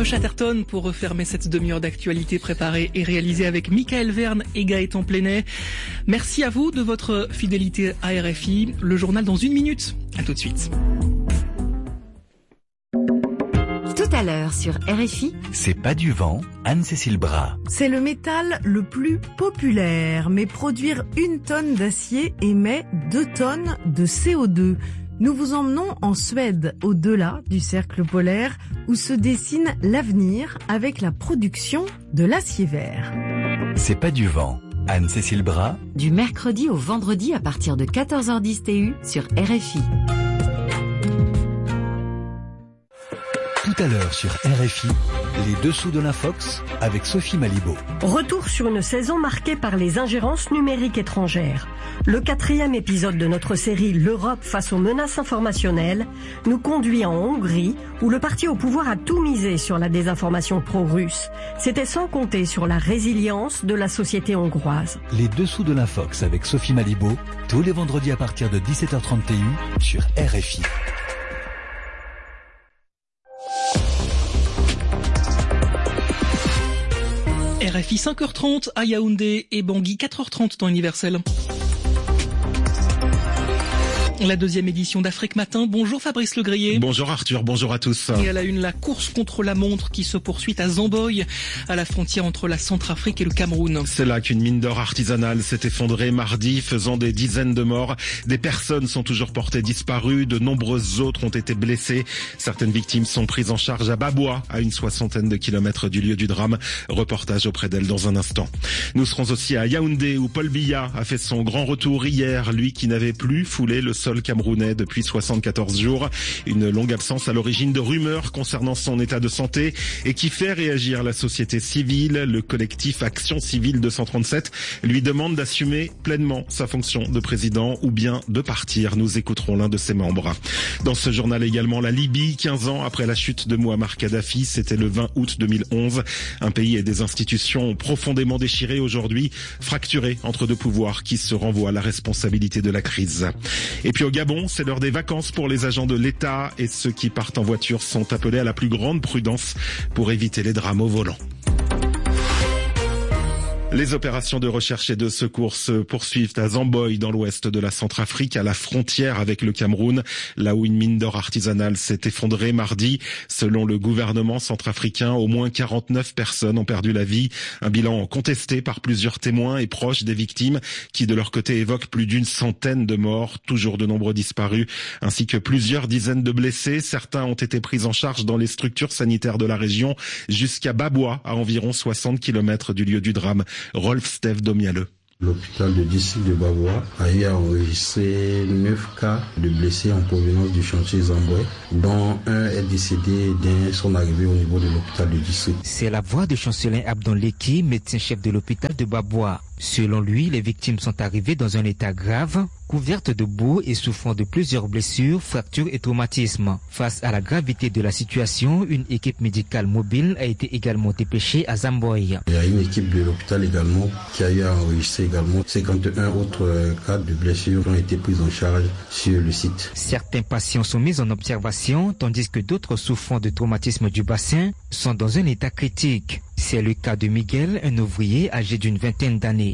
Christophe Chatterton pour refermer cette demi-heure d'actualité préparée et réalisée avec Michael Verne et Gaëtan Plenet. Merci à vous de votre fidélité à RFI. Le journal dans 1 minute. À tout de suite. Tout à l'heure sur RFI. C'est pas du vent, Anne-Cécile Bras. C'est le métal le plus populaire, mais produire 1 tonne d'acier émet 2 tonnes de CO2. Nous vous emmenons en Suède, au-delà du cercle polaire, où se dessine l'avenir avec la production de l'acier vert. C'est pas du vent, Anne-Cécile Bras. Du mercredi au vendredi à partir de 14h10 TU sur RFI. Tout à l'heure sur RFI, les dessous de l'Infox avec Sophie Malibaud. Retour sur une saison marquée par les ingérences numériques étrangères. Le 4e épisode de notre série L'Europe face aux menaces informationnelles nous conduit en Hongrie où le parti au pouvoir a tout misé sur la désinformation pro-russe. C'était sans compter sur la résilience de la société hongroise. Les dessous de l'Infox avec Sophie Malibaud, tous les vendredis à partir de 17h30 TU sur RFI. RFI 5h30 à Yaoundé et Bangui 4h30 temps universel. La 2e édition d'Afrique Matin. Bonjour Fabrice Legrier. Bonjour Arthur, bonjour à tous. Et à la une, la course contre la montre qui se poursuit à Zamboy, à la frontière entre la Centrafrique et le Cameroun. C'est là qu'une mine d'or artisanale s'est effondrée mardi, faisant des dizaines de morts. Des personnes sont toujours portées disparues, de nombreuses autres ont été blessées. Certaines victimes sont prises en charge à Baboua, à une 60aine de kilomètres du lieu du drame. Reportage auprès d'elle dans un instant. Nous serons aussi à Yaoundé où Paul Biya a fait son grand retour hier, lui qui n'avait plus foulé le sol camerounais depuis 74 jours. Une longue absence à l'origine de rumeurs concernant son état de santé et qui fait réagir la société civile. Le collectif Action Civile 237 lui demande d'assumer pleinement sa fonction de président ou bien de partir. Nous écouterons l'un de ses membres. Dans ce journal également, la Libye, 15 ans après la chute de Mouammar Kadhafi, c'était le 20 août 2011. Un pays et des institutions profondément déchirés aujourd'hui, fracturés entre deux pouvoirs qui se renvoient à la responsabilité de la crise. Et puis au Gabon, c'est l'heure des vacances pour les agents de l'État et ceux qui partent en voiture sont appelés à la plus grande prudence pour éviter les drames au volant. Les opérations de recherche et de secours se poursuivent à Zamboy, dans l'ouest de la Centrafrique, à la frontière avec le Cameroun, là où une mine d'or artisanale s'est effondrée mardi. Selon le gouvernement centrafricain, au moins 49 personnes ont perdu la vie. Un bilan contesté par plusieurs témoins et proches des victimes, qui de leur côté évoquent plus d'une centaine de morts, toujours de nombreux disparus, ainsi que plusieurs dizaines de blessés. Certains ont été pris en charge dans les structures sanitaires de la région, jusqu'à Baboua, à environ 60 km du lieu du drame. Rolf Steve Domialeux. L'hôpital de district de Baboua a eu à enregistrer 9 cas de blessés en provenance du chantier Zamboy, dont un est décédé dès son arrivée au niveau de l'hôpital de district. C'est la voix de Chancelin Abdonleki, médecin-chef de l'hôpital de Baboua. Selon lui, les victimes sont arrivées dans un état grave, couvertes de boue et souffrant de plusieurs blessures, fractures et traumatismes. Face à la gravité de la situation, une équipe médicale mobile a été également dépêchée à Zamboy. Il y a une équipe de l'hôpital également qui a eu à enregistrer également 51 autres cas de blessures qui ont été prises en charge sur le site. Certains patients sont mis en observation, tandis que d'autres souffrant de traumatisme du bassin sont dans un état critique. C'est le cas de Miguel, un ouvrier âgé d'une vingtaine d'années.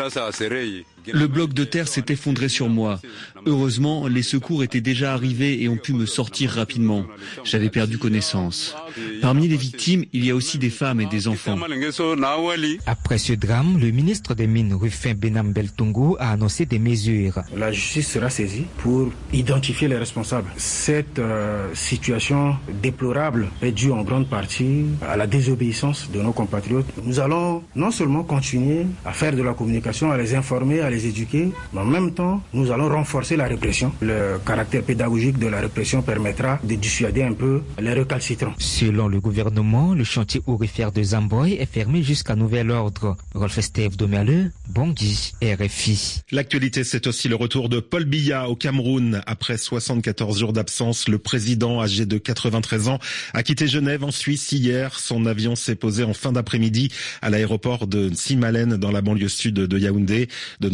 Le bloc de terre s'est effondré sur moi. Heureusement, les secours étaient déjà arrivés et ont pu me sortir rapidement. J'avais perdu connaissance. Parmi les victimes, il y a aussi des femmes et des enfants. Après ce drame, le ministre des Mines, Rufin Benambel Tungu, a annoncé des mesures. La justice sera saisie pour identifier les responsables. Cette situation déplorable est due en grande partie à la désobéissance de nos compatriotes. Nous allons non seulement continuer à faire de la communication, à les informer, à les éduquer, mais en même temps, nous allons renforcer la répression. Le caractère pédagogique de la répression permettra de dissuader un peu les récalcitrants. Selon le gouvernement, le chantier aurifère de Zamboy est fermé jusqu'à nouvel ordre. Rolf Steve Domialeux, Bangui, RFI. L'actualité, c'est aussi le retour de Paul Biya au Cameroun. Après 74 jours d'absence, le président, âgé de 93 ans, a quitté Genève en Suisse hier. Son avion s'est posé en fin d'après-midi à l'aéroport de Simalène dans la banlieue sud de Yaoundé. De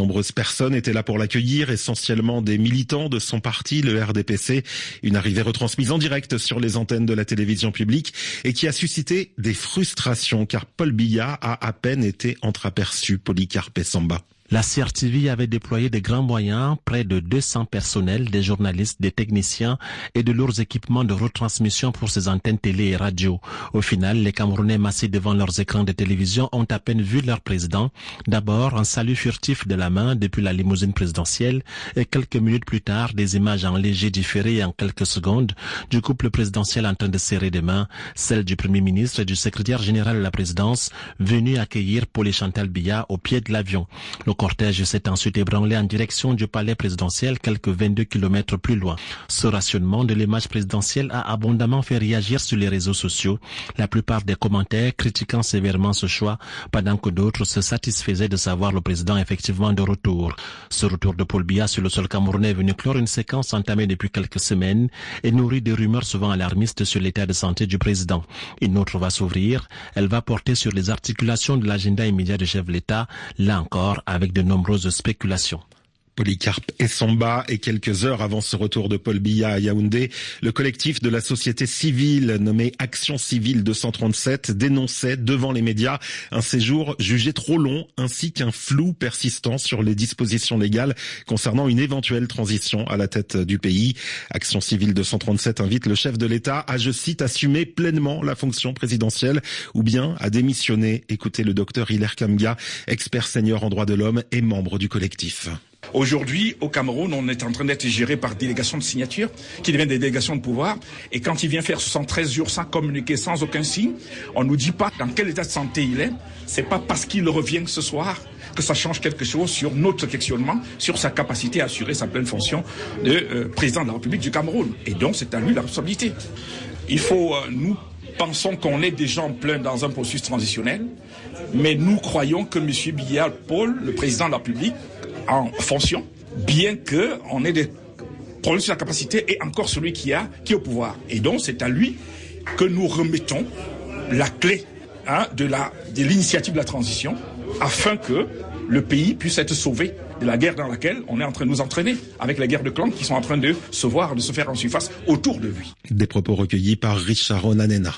nombreuses personnes étaient là pour l'accueillir, essentiellement des militants de son parti, le RDPC. Une arrivée retransmise en direct sur les antennes de la télévision publique et qui a suscité des frustrations car Paul Biya a à peine été entreaperçu. Polycarpe Samba. La CRTV avait déployé des grands moyens, près de 200 personnels, des journalistes, des techniciens et de lourds équipements de retransmission pour ses antennes télé et radio. Au final, les Camerounais massés devant leurs écrans de télévision ont à peine vu leur président. D'abord, un salut furtif de la main depuis la limousine présidentielle et quelques minutes plus tard, des images en léger différé en quelques secondes du couple présidentiel en train de serrer des mains, celle du Premier ministre et du secrétaire général de la présidence venus accueillir Paul et Chantal Biya au pied de l'avion. Le cortège s'est ensuite ébranlé en direction du palais présidentiel quelques 22 kilomètres plus loin. Ce rationnement de l'image présidentielle a abondamment fait réagir sur les réseaux sociaux. La plupart des commentaires critiquant sévèrement ce choix, pendant que d'autres se satisfaisaient de savoir le président effectivement de retour. Ce retour de Paul Biya sur le sol camerounais est venu clore une séquence entamée depuis quelques semaines et nourrit des rumeurs souvent alarmistes sur l'état de santé du président. Une autre va s'ouvrir. Elle va porter sur les articulations de l'agenda immédiat du chef de l'État, là encore avec de nombreuses spéculations. Polycarpe Samba, et quelques heures avant ce retour de Paul Biya à Yaoundé, le collectif de la société civile nommé Action Civile 237 dénonçait devant les médias un séjour jugé trop long ainsi qu'un flou persistant sur les dispositions légales concernant une éventuelle transition à la tête du pays. Action Civile 237 invite le chef de l'État à, je cite, assumer pleinement la fonction présidentielle ou bien à démissionner. Écoutez le docteur Hilaire Kamga, expert senior en droits de l'homme et membre du collectif. Aujourd'hui, au Cameroun, on est en train d'être géré par délégations de signature, qui deviennent des délégations de pouvoir. Et quand il vient faire 73 jours sans communiquer, sans aucun signe, on nous dit pas dans quel état de santé il est. C'est pas parce qu'il revient ce soir que ça change quelque chose sur notre questionnement, sur sa capacité à assurer sa pleine fonction de président de la République du Cameroun. Et donc, c'est à lui la responsabilité. Il faut, nous pensons qu'on est déjà en plein dans un processus transitionnel, mais nous croyons que M. Biya Paul, le président de la République, en fonction, bien qu'on ait des problèmes sur la capacité, et encore celui qui est au pouvoir. Et donc, c'est à lui que nous remettons la clé de l'initiative de la transition, afin que le pays puisse être sauvé de la guerre dans laquelle on est en train de nous entraîner, avec les guerres de clans qui sont en train de se voir, de se faire en surface autour de lui. Des propos recueillis par Richard Onanena.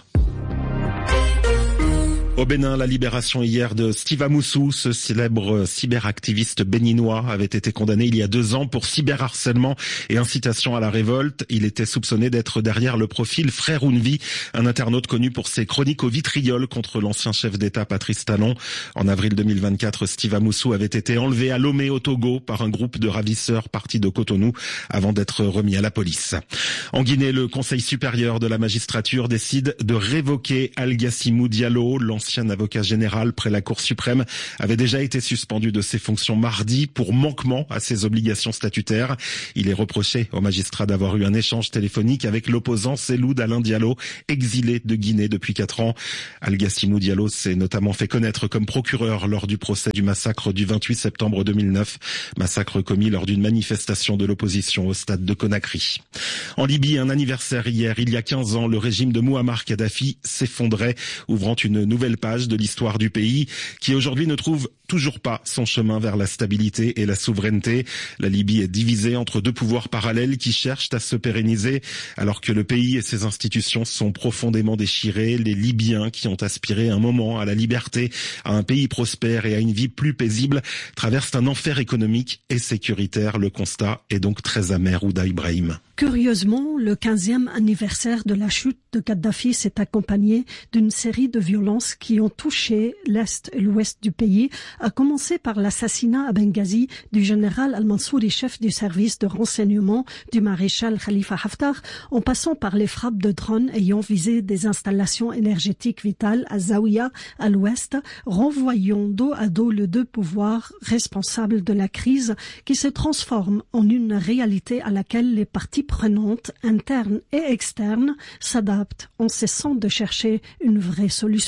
Au Bénin, la libération hier de Steve Amoussou, ce célèbre cyberactiviste béninois, avait été condamné il y a 2 ans pour cyberharcèlement et incitation à la révolte. Il était soupçonné d'être derrière le profil Frère Ounvi, un internaute connu pour ses chroniques au vitriol contre l'ancien chef d'État Patrice Talon. En avril 2024, Steve Amoussou avait été enlevé à Lomé au Togo par un groupe de ravisseurs partis de Cotonou avant d'être remis à la police. En Guinée, le Conseil supérieur de la magistrature décide de révoquer Algassimou Diallo, l'ancien avocat général près la Cour suprême, avait déjà été suspendu de ses fonctions mardi pour manquement à ses obligations statutaires. Il est reproché au magistrat d'avoir eu un échange téléphonique avec l'opposant Seloud Alain Diallo, exilé de Guinée depuis 4 ans. Algassimou Diallo s'est notamment fait connaître comme procureur lors du procès du massacre du 28 septembre 2009, massacre commis lors d'une manifestation de l'opposition au stade de Conakry. En Libye, un anniversaire hier, il y a 15 ans, le régime de Mouammar Kadhafi s'effondrait, ouvrant une nouvelle page de l'histoire du pays qui aujourd'hui ne trouve toujours pas son chemin vers la stabilité et la souveraineté. La Libye est divisée entre 2 pouvoirs parallèles qui cherchent à se pérenniser alors que le pays et ses institutions sont profondément déchirés. Les Libyens qui ont aspiré un moment à la liberté, à un pays prospère et à une vie plus paisible traversent un enfer économique et sécuritaire. Le constat est donc très amer. Ouda Ibrahim. Curieusement, le 15e anniversaire de la chute de Kadhafi s'est accompagné d'une série de violences qui ont touché l'Est et l'Ouest du pays, à commencer par l'assassinat à Benghazi du général Al-Mansouri, chef du service de renseignement du maréchal Khalifa Haftar, en passant par les frappes de drones ayant visé des installations énergétiques vitales à Zawiya, à l'Ouest, renvoyant dos à dos les 2 pouvoirs responsables de la crise qui se transforme en une réalité à laquelle les parties prenantes, internes et externes, s'adaptent en cessant de chercher une vraie solution.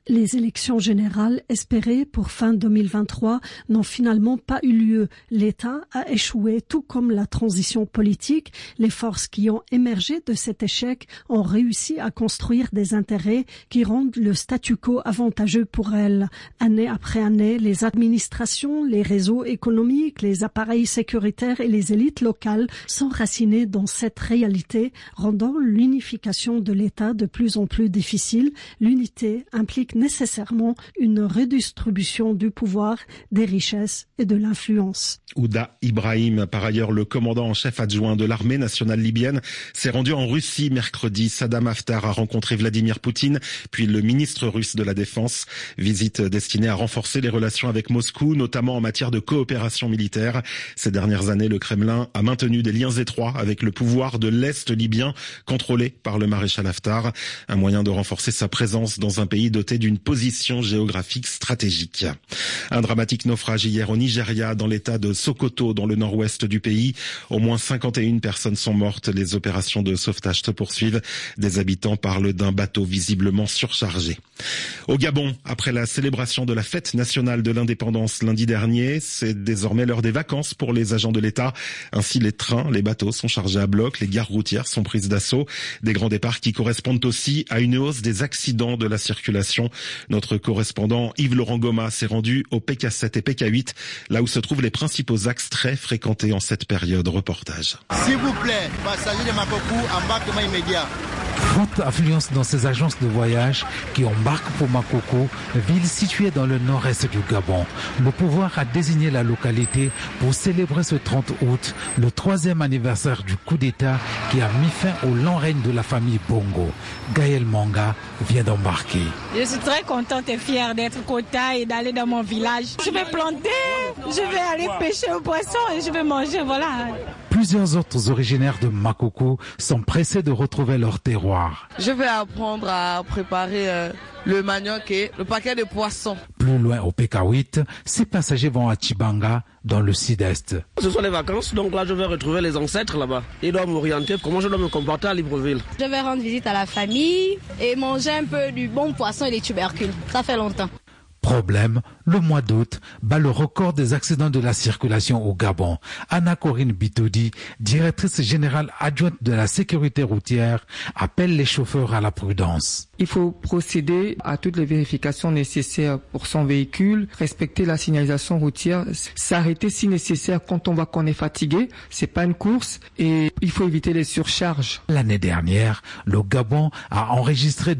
Les élections générales espérées pour fin 2023 n'ont finalement pas eu lieu. L'État a échoué, tout comme la transition politique. Les forces qui ont émergé de cet échec ont réussi à construire des intérêts qui rendent le statu quo avantageux pour elles. Année après année, les administrations, les réseaux économiques, les appareils sécuritaires et les élites locales sont racinés dans cette réalité, rendant l'unification de l'État de plus en plus difficile. L'unité implique nécessairement une redistribution du pouvoir, des richesses et de l'influence. Ouda Ibrahim, par ailleurs le commandant en chef adjoint de l'armée nationale libyenne, s'est rendu en Russie mercredi. Saddam Haftar a rencontré Vladimir Poutine, puis le ministre russe de la Défense. Visite destinée à renforcer les relations avec Moscou, notamment en matière de coopération militaire. Ces dernières années, le Kremlin a maintenu des liens étroits avec le pouvoir de l'Est libyen, contrôlé par le maréchal Haftar. Un moyen de renforcer sa présence dans un pays doté d'une position géographique stratégique. Un dramatique naufrage hier au Nigeria, dans l'état de Sokoto, dans le nord-ouest du pays. Au moins 51 personnes sont mortes. Les opérations de sauvetage se poursuivent. Des habitants parlent d'un bateau visiblement surchargé. Au Gabon, après la célébration de la fête nationale de l'indépendance lundi dernier, c'est désormais l'heure des vacances pour les agents de l'État. Ainsi, les trains, les bateaux sont chargés à bloc, les gares routières sont prises d'assaut. Des grands départs qui correspondent aussi à une hausse des accidents de la circulation. Notre correspondant Yves-Laurent Goma s'est rendu au PK7 et PK8, là où se trouvent les principaux axes très fréquentés en cette période. Reportage. S'il vous plaît, passagers de Makoko, embarquement immédiat. Forte affluence dans ces agences de voyage qui embarquent pour Makoko, ville située dans le nord-est du Gabon. Le pouvoir a désigné la localité pour célébrer ce 30 août, le 3e anniversaire du coup d'État qui a mis fin au long règne de la famille Bongo. Gaël Manga vient d'embarquer. Je suis très contente et fière d'être Kota et d'aller dans mon village. Je vais planter, je vais aller pêcher au poisson et je vais manger, voilà. Plusieurs autres originaires de Makoko sont pressés de retrouver leur terroir. Je vais apprendre à préparer le manioc et le paquet de poissons. Plus loin au PK8, ces passagers vont à Chibanga, dans le sud-est. Ce sont les vacances, donc là je vais retrouver les ancêtres là-bas. Ils doivent m'orienter comment je dois me comporter à Libreville. Je vais rendre visite à la famille et manger un peu du bon poisson et des tubercules. Ça fait longtemps. Problème, le mois d'août bat le record des accidents de la circulation au Gabon. Anna-Corinne Bitoudi, directrice générale adjointe de la sécurité routière, appelle les chauffeurs à la prudence. Il faut procéder à toutes les vérifications nécessaires pour son véhicule, respecter la signalisation routière, s'arrêter si nécessaire quand on voit qu'on est fatigué. C'est pas une course et il faut éviter les surcharges. L'année dernière, le Gabon a enregistré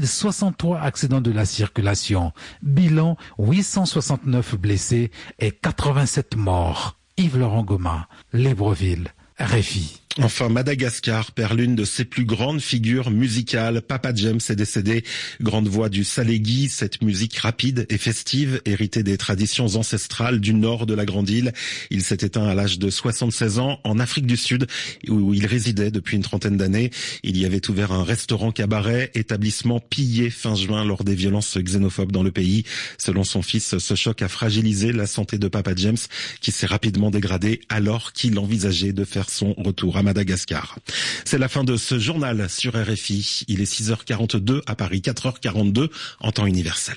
2063 accidents de la circulation. Bilan 869 blessés et 87 morts. Yves-Laurent Goma, Libreville, RFI. Enfin, Madagascar perd l'une de ses plus grandes figures musicales. Papa James est décédé, grande voix du Salégui, cette musique rapide et festive, héritée des traditions ancestrales du nord de la grande île. Il s'est éteint à l'âge de 76 ans en Afrique du Sud, où il résidait depuis une trentaine d'années. Il y avait ouvert un restaurant-cabaret, établissement pillé fin juin lors des violences xénophobes dans le pays. Selon son fils, ce choc a fragilisé la santé de Papa James, qui s'est rapidement dégradée alors qu'il envisageait de faire son retour à Madagascar. C'est la fin de ce journal sur RFI. Il est 6h42 à Paris, 4h42 en temps universel.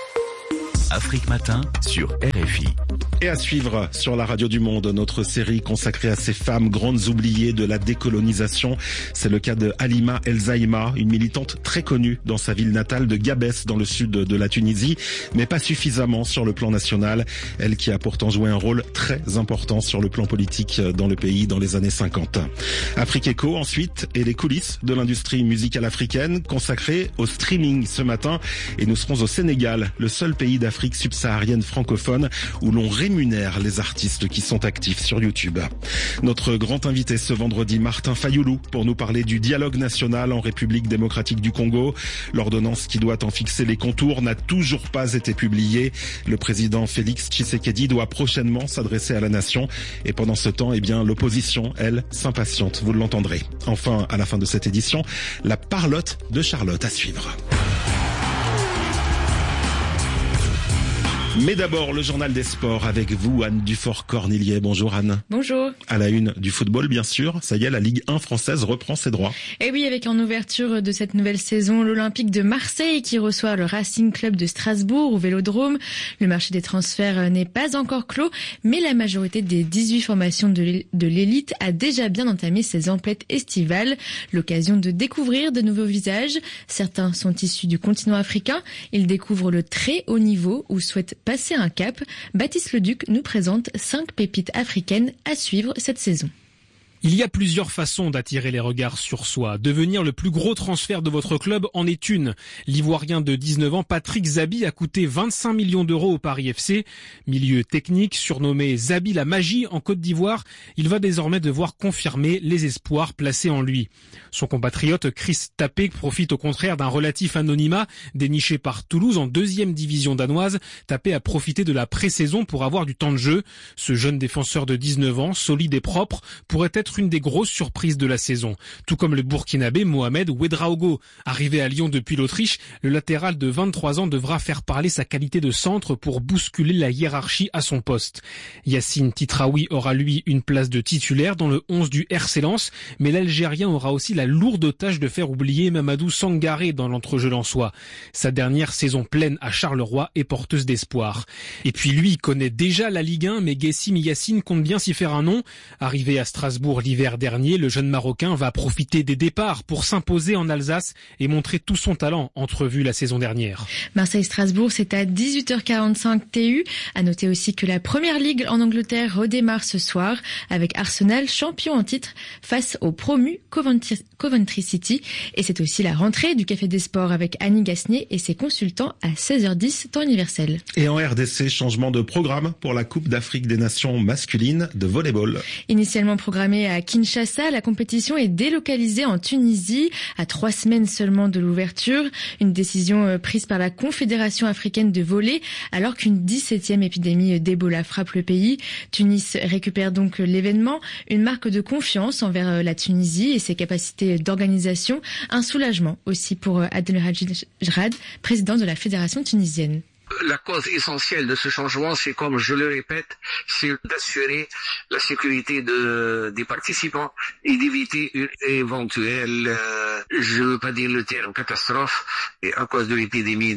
Afrique Matin sur RFI. Et à suivre sur la radio du Monde, notre série consacrée à ces femmes grandes oubliées de la décolonisation. C'est le cas de Halima El Zaïma, une militante très connue dans sa ville natale de Gabès, dans le sud de la Tunisie, mais pas suffisamment sur le plan national. Elle qui a pourtant joué un rôle très important sur le plan politique dans le pays dans les années 50. Afrique Echo ensuite, et les coulisses de l'industrie musicale africaine consacrée au streaming ce matin. Et nous serons au Sénégal, le seul pays d'Afrique subsaharienne francophone où l'on rémunère les artistes qui sont actifs sur YouTube. Notre grand invité ce vendredi, Martin Fayoulou, pour nous parler du dialogue national en République démocratique du Congo. L'ordonnance qui doit en fixer les contours n'a toujours pas été publiée. Le président Félix Tshisekedi doit prochainement s'adresser à la nation. Et pendant ce temps, l'opposition, elle, s'impatiente. Vous l'entendrez. Enfin, à la fin de cette édition, la parlotte de Charlotte à suivre. Mais d'abord, le journal des sports avec vous, Anne Dufort-Cornillier. Bonjour Anne. Bonjour. À la une du football, bien sûr. Ça y est, la Ligue 1 française reprend ses droits. Et oui, avec en ouverture de cette nouvelle saison, l'Olympique de Marseille qui reçoit le Racing Club de Strasbourg au Vélodrome. Le marché des transferts n'est pas encore clos, mais la majorité des 18 formations de l'élite a déjà bien entamé ses emplettes estivales. L'occasion de découvrir de nouveaux visages. Certains sont issus du continent africain. Ils découvrent le très haut niveau ou souhaitent passer un cap. Baptiste Leduc nous présente 5 pépites africaines à suivre cette saison. Il y a plusieurs façons d'attirer les regards sur soi. Devenir le plus gros transfert de votre club en est une. L'Ivoirien de 19 ans, Patrick Zabi, a coûté 25 millions d'euros au Paris FC. Milieu technique, surnommé Zabi la magie en Côte d'Ivoire, il va désormais devoir confirmer les espoirs placés en lui. Son compatriote Chris Tapé profite au contraire d'un relatif anonymat déniché par Toulouse en 2e division danoise. Tapé a profité de la pré-saison pour avoir du temps de jeu. Ce jeune défenseur de 19 ans, solide et propre, pourrait être une des grosses surprises de la saison. Tout comme le Burkinabé Mohamed Ouedraogo. Arrivé à Lyon depuis l'Autriche, le latéral de 23 ans devra faire parler sa qualité de centre pour bousculer la hiérarchie à son poste. Yacine Titraoui aura lui une place de titulaire dans le 11 du RC Lens, mais l'Algérien aura aussi la lourde tâche de faire oublier Mamadou Sangaré dans l'entrejeu lensois. Sa dernière saison pleine à Charleroi est porteuse d'espoir. Et puis lui connaît déjà la Ligue 1, mais Guessim Yacine compte bien s'y faire un nom. Arrivé à Strasbourg l'hiver dernier, le jeune Marocain va profiter des départs pour s'imposer en Alsace et montrer tout son talent entrevu la saison dernière. Marseille-Strasbourg, c'est à 18h45 TU. À noter aussi que la Première Ligue en Angleterre redémarre ce soir avec Arsenal champion en titre face au promu Coventry City. Et c'est aussi la rentrée du Café des Sports avec Annie Gasnier et ses consultants à 16h10 temps universel. Et en RDC, changement de programme pour la Coupe d'Afrique des Nations masculines de volleyball. Initialement programmée à Kinshasa, la compétition est délocalisée en Tunisie à 3 semaines seulement de l'ouverture. Une décision prise par la Confédération africaine de volley alors qu'une 17e épidémie d'Ebola frappe le pays. Tunis récupère donc l'événement, une marque de confiance envers la Tunisie et ses capacités d'organisation. Un soulagement aussi pour Abdelhadji Jrad, président de la Fédération tunisienne. La cause essentielle de ce changement, c'est, comme je le répète, c'est d'assurer la sécurité des participants et d'éviter une éventuelle, je veux pas dire le terme catastrophe, et à cause de l'épidémie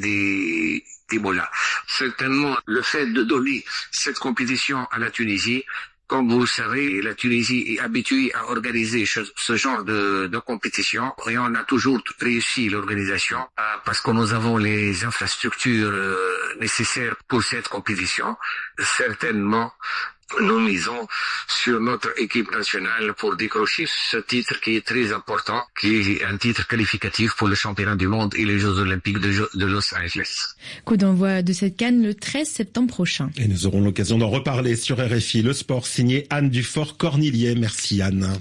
d'Ebola. Certainement, le fait de donner cette compétition à la Tunisie, comme vous le savez, la Tunisie est habituée à organiser ce genre de compétition et on a toujours réussi l'organisation parce que nous avons les infrastructures nécessaires pour cette compétition. Certainement, nous misons sur notre équipe nationale pour décrocher ce titre qui est très important, qui est un titre qualificatif pour le championnat du monde et les Jeux olympiques de Los Angeles. Coup d'envoi de cette CAN le 13 septembre prochain. Et nous aurons l'occasion d'en reparler sur RFI. Le sport signé Anne Dufort-Cornillier. Merci Anne.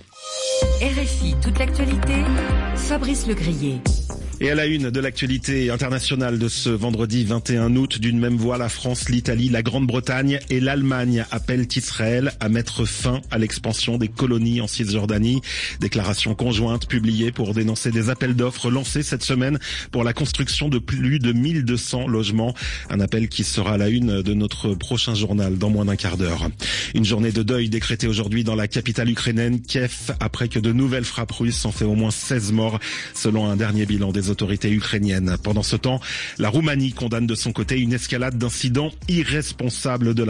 RFI, toute l'actualité, Fabrice Legrier. Et à la une de l'actualité internationale de ce vendredi 21 août, d'une même voix, la France, l'Italie, la Grande-Bretagne et l'Allemagne appellent Israël à mettre fin à l'expansion des colonies en Cisjordanie. Déclaration conjointe publiée pour dénoncer des appels d'offres lancés cette semaine pour la construction de plus de 1200 logements. Un appel qui sera à la une de notre prochain journal dans moins d'un quart d'heure. Une journée de deuil décrétée aujourd'hui dans la capitale ukrainienne, Kiev, après que de nouvelles frappes russes ont fait au moins 16 morts, selon un dernier bilan des autorités ukrainiennes. Pendant ce temps, la Roumanie condamne de son côté une escalade d'incidents irresponsables de la